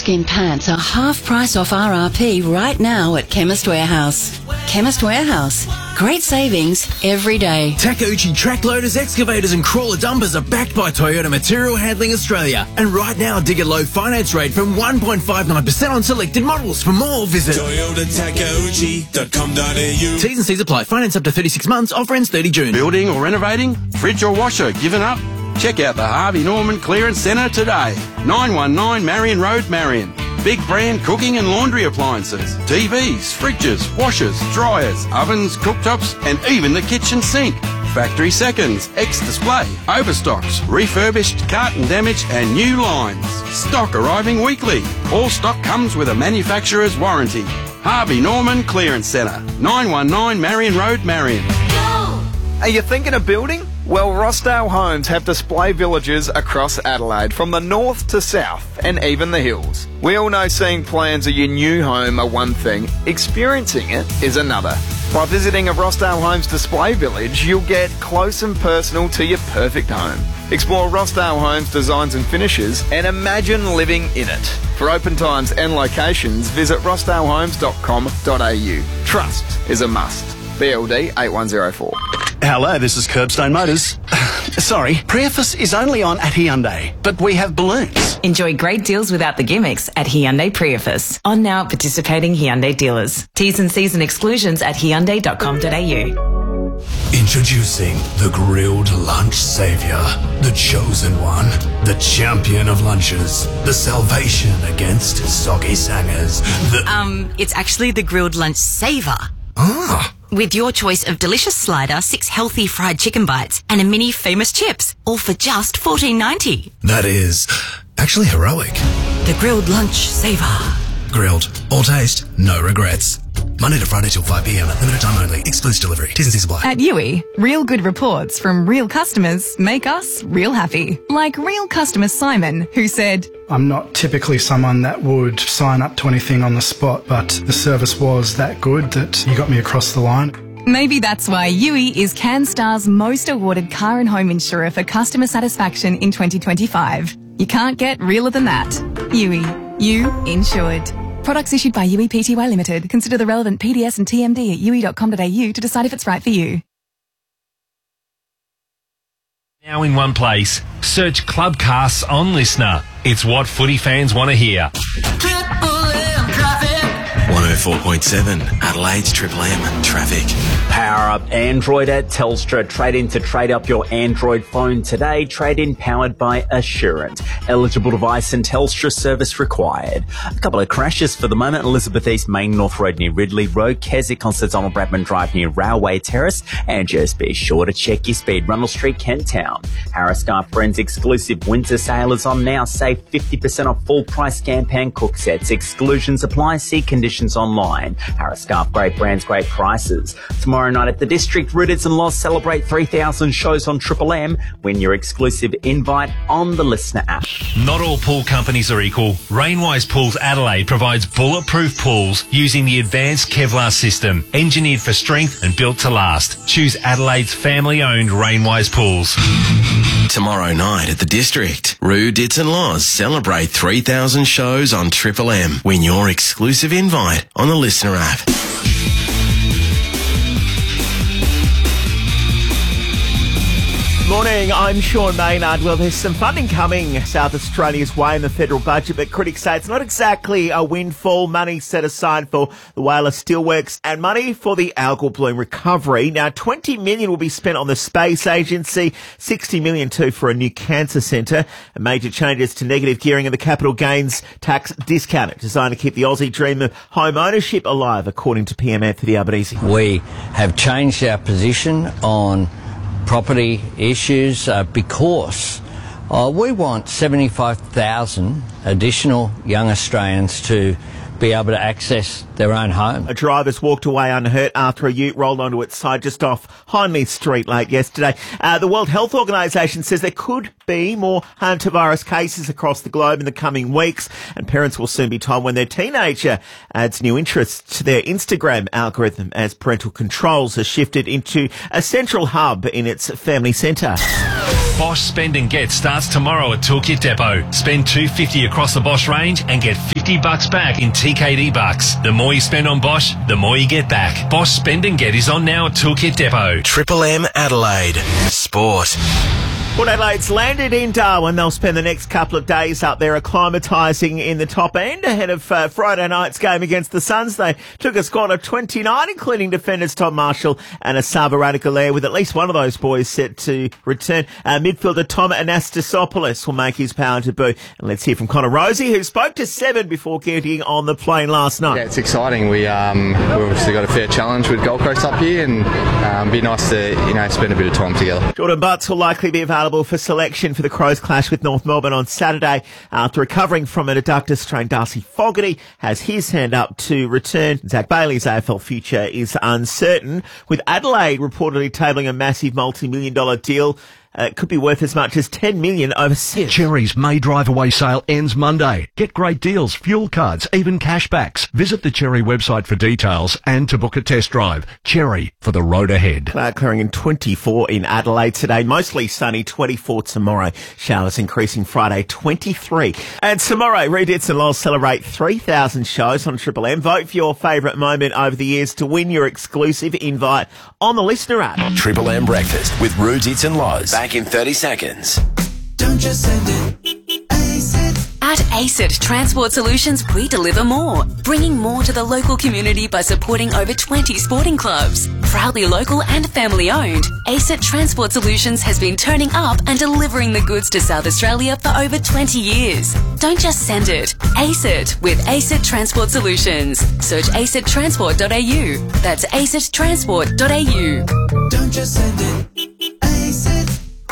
Moleskin pants are half price off RRP right now at Chemist Warehouse. Chemist Warehouse. Great savings every day. Takeuchi track loaders, excavators and crawler dumpers are backed by Toyota Material Handling Australia. And right now, dig a low finance rate from 1.59% on selected models. For more, visit toyotatakeuchi.com.au. T's and C's apply. Finance up to 36 months. Offer ends 30 June. Building or renovating? Fridge or washer given up? Check out the Harvey Norman Clearance Centre today. 919 Marion Road, Marion. Big brand cooking and laundry appliances, TVs, fridges, washers, dryers, ovens, cooktops and even the kitchen sink. Factory seconds, ex-display, overstocks, refurbished, carton damage and new lines. Stock arriving weekly. All stock comes with a manufacturer's warranty. Harvey Norman Clearance Centre, 919 Marion Road, Marion. Are you thinking of building? Well, Rossdale Homes have display villages across Adelaide, from the north to south and even the hills. We all know seeing plans of your new home are one thing, experiencing it is another. By visiting a Rossdale Homes display village, you'll get close and personal to your perfect home. Explore Rossdale Homes designs and finishes and imagine living in it. For open times and locations, visit rossdalehomes.com.au. Trust is a must. BLD 8104. Hello, this is Curbstone Motors. Sorry, Prius is only on at Hyundai, but we have balloons. Enjoy great deals without the gimmicks at Hyundai Prius. On now at participating Hyundai dealers. T's and C's and exclusions at hyundai.com.au. Introducing the grilled lunch savior, the chosen one, the champion of lunches, the salvation against soggy sangers. It's actually the grilled lunch saver. Ah. With your choice of delicious slider, 6 healthy fried chicken bites, and a mini famous chips, all for just $14.90. That is actually heroic. The grilled lunch saver. Grilled. All taste, no regrets. Monday to Friday till 5 p.m. Limited time only. Exclusive delivery. T's and C's apply. At Yui, real good reports from real customers make us real happy. Like real customer Simon, who said, I'm not typically someone that would sign up to anything on the spot, but the service was that good that you got me across the line. Maybe that's why Yui is CanStar's most awarded car and home insurer for customer satisfaction in 2025. You can't get realer than that. Yui. You insured. Products issued by Yui Pty Limited. Consider the relevant PDS and TMD at yui.com.au to decide if it's right for you. Now in one place. Search Clubcasts on Listener. It's what footy fans want to hear. 104.7 Adelaide's Triple M traffic. Power up Android at Telstra. Trade in to trade up your Android phone today. Trade in powered by Assurant. Eligible device and Telstra service required. A couple of crashes for the moment. Elizabeth East Main North Road near Ridley Road. Keswick on Sir Donald Bradman Drive near Railway Terrace. And just be sure to check your speed. Runnell Street, Kent Town. Harris Scarf Friends exclusive winter sale is on now. Save 50% off full price Scampan cook sets. Exclusions apply. See conditions online. Harris Scarf, great brands, great prices. Tomorrow night at the District, Rooteds and Loz celebrate 3,000 shows on Triple M. Win your exclusive invite on the Listener app. Not all pool companies are equal. Rainwise Pools Adelaide provides bulletproof pools using the advanced Kevlar system, engineered for strength and built to last. Choose Adelaide's family-owned Rainwise Pools. Tomorrow night at the District, Roo, Dits and Loz celebrate 3,000 shows on Triple M. Win your exclusive invite on the Listener app. Morning, I'm Sean Maynard. Well, there's some funding coming South Australia's way in the federal budget, but critics say it's not exactly a windfall. Money set aside for the Whyalla Steelworks and money for the algal bloom recovery. Now, $20 million will be spent on the Space Agency, $60 million too for a new cancer centre, and major changes to negative gearing of the capital gains tax discount, designed to keep the Aussie dream of home ownership alive, according to PM Anthony Albanese. We have changed our position on property issues because we want 75,000 additional young Australians to be able to access their own home. A driver's walked away unhurt after a ute rolled onto its side just off Hindley Street late yesterday. The World Health Organisation says there could be more hantavirus cases across the globe in the coming weeks, and parents will soon be told when their teenager adds new interests to their Instagram algorithm as parental controls are shifted into a central hub in its family centre. Bosch Spend and Get starts tomorrow at Toolkit Depot. Spend $250 across the Bosch range and get $50 back in TKD bucks. The more you spend on Bosch, the more you get back. Bosch Spend and Get is on now at Toolkit Depot. Triple M Adelaide. Sport. Port Adelaide's landed in Darwin. They'll spend the next couple of days up there acclimatising in the top end ahead of Friday night's game against the Suns. They took a squad of 29, including defenders Tom Marshall and Asaba Radicalaire, with at least one of those boys set to return. Midfielder Tom Anastasopoulos will make his power debut. And let's hear from Connor Rosie, who spoke to Seven before getting on the plane last night. Yeah, it's exciting. We've obviously got a fair challenge with Gold Coast up here, and be nice to spend a bit of time together. Jordan Butts will likely be available for selection for the Crows clash with North Melbourne on Saturday. After recovering from an adductor strain, Darcy Fogarty has his hand up to return. Zach Bailey's AFL future is uncertain, with Adelaide reportedly tabling a massive multi-million-dollar deal. It could be worth as much as $10 million over 6. Cherry's May drive away sale ends Monday. Get great deals, fuel cards, even cashbacks. Visit the Cherry website for details and to book a test drive. Cherry, for the road ahead. Cloud clearing in 24 in Adelaide today. Mostly sunny, 24 tomorrow. Showers increasing Friday, 23. And tomorrow, Reed Ditz and Lowell celebrate 3,000 shows on Triple M. Vote for your favourite moment over the years to win your exclusive invite on the Listener app. Triple M Breakfast with Roo Ditz and Loz. Back in 30 seconds. Don't just send it. ASID. At ASID Transport Solutions, we deliver more, bringing more to the local community by supporting over 20 sporting clubs. Proudly local and family owned, ASID Transport Solutions has been turning up and delivering the goods to South Australia for over 20 years. Don't just send it. ASID with ASID Transport Solutions. Search acidtransport.au. That's acidtransport.au. Don't just send it. ASID.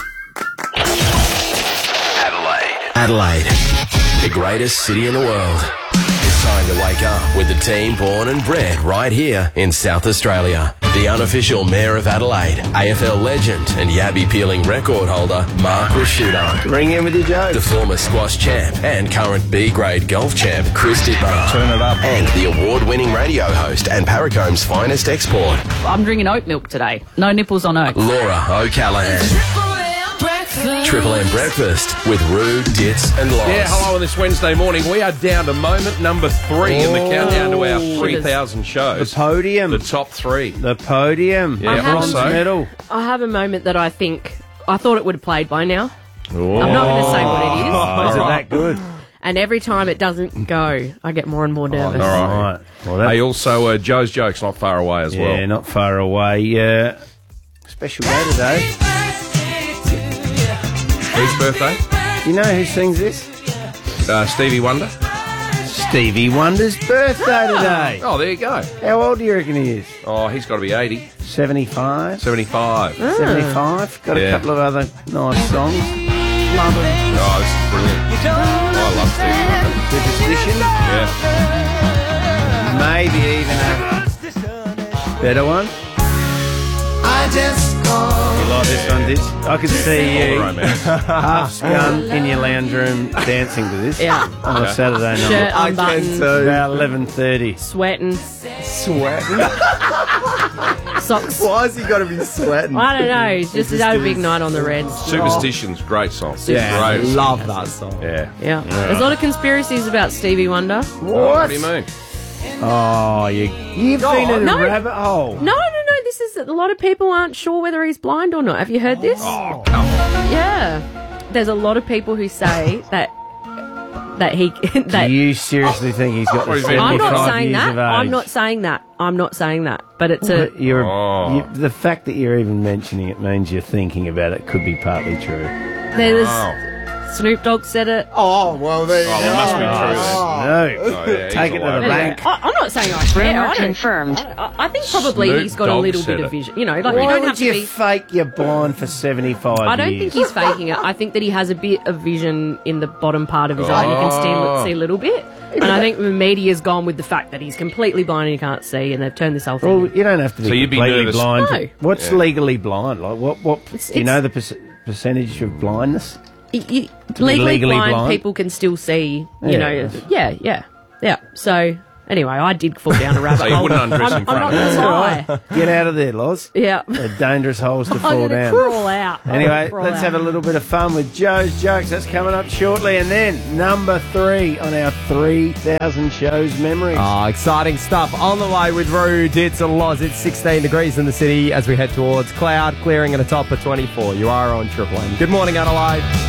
Adelaide, the greatest city in the world. It's time to wake up with the team born and bred right here in South Australia. The unofficial Mayor of Adelaide, AFL legend and Yabby peeling record holder, Mark Rashudo. Ring in with you, Joe. The former squash champ and current B-grade golf champ, Chris Dittmar. Turn it up. And the award-winning radio host and Paracomb's finest export, I'm drinking oat milk today. No nipples on oats. Laura O'Callaghan. Triple M Breakfast with Roo, Ditz and Loz. Yeah, hello on this Wednesday morning. We are down to moment number 3 in the countdown to our 3,000 shows. The podium. The top 3. The podium. Yeah, bronze medal. I have a moment that I thought it would have played by now. Oh. I'm not going to say what it is. Is it that good? And every time it doesn't go, I get more and more nervous. All right. Well, hey, also, Joe's Joke's not far away as well. Yeah, not far away. Special day today. Whose birthday? Do you know who sings this? Stevie Wonder. Stevie Wonder's birthday today. Oh, there you go. How old do you reckon he is? Oh, he's got to be 80. 75. 75. 75. Got a couple of other nice songs. Love them. Oh, this is brilliant. I love Stevie Wonder. Superstition? Yeah. Maybe even a better one. I just You like this one, Ditch? I could see you half scum in your lounge room dancing to this on a Saturday night. Shirt unbuttoned. About 11:30. Sweating. Socks. Why has he got to be sweating? I don't know. He's just had a big night on the Reds. Superstition's great song. Yeah, I great love that song. Yeah. There's a lot of conspiracies about Stevie Wonder. What do you mean? Oh, you've been in a rabbit hole. No. This is a lot of people aren't sure whether he's blind or not. Have you heard this? Oh, come on. Yeah. There's a lot of people who say that he. Do you seriously think he's got 75 I'm not saying years that. of age? I'm not saying that. But it's the fact that you're even mentioning it means you're thinking about it could be partly true. There's Snoop Dogg said it. Oh, well, there you go. It must be true then. No. Take it to the bank. I'm not saying I care. Rumour confirmed. I think probably Snoop he's got a Dogg little said bit it. of vision. You know, like Why you don't would have to you be. fake you're blind for 75 years? I don't think he's faking it. I think that he has a bit of vision in the bottom part of his eye. You can see a little bit. And I think the media's gone with the fact that he's completely blind and he can't see, and they've turned this whole thing. Well, you don't have to be So you'd be completely nervous. blind. No. What's legally blind? Like what? Do you know the percentage of blindness? Legally blind blind? people can still see, you know. Yeah. So, Anyway, I did fall down a rabbit So you hole. wouldn't undress in I'm front not of going to us. lie. Get out of there, Loz. Yeah. They're dangerous holes to I'm fall going to down. crawl out. I'm Anyway, gonna crawl let's out. have a little bit of fun with Joe's Jokes. That's coming up shortly. And then number 3 on our 3,000 shows memories. Oh, exciting stuff. On the way with Roo, Ditz and Loz. It's 16 degrees in the city as we head towards cloud clearing and a top of 24. You are on Triple M. Good morning, Adelaide.